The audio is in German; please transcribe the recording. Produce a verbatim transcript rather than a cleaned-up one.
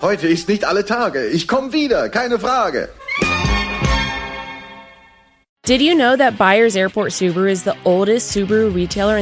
Heute ist nicht alle Tage. Ich komme wieder, keine Frage. Did you know that Byers Airport Subaru is the oldest Subaru retailer in